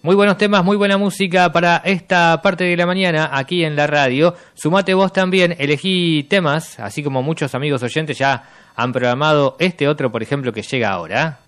Muy buenos temas, muy buena música para esta parte de la mañana aquí en la radio. Sumate vos también, elegí temas, así como muchos amigos oyentes ya han programado este otro, por ejemplo, que llega ahora.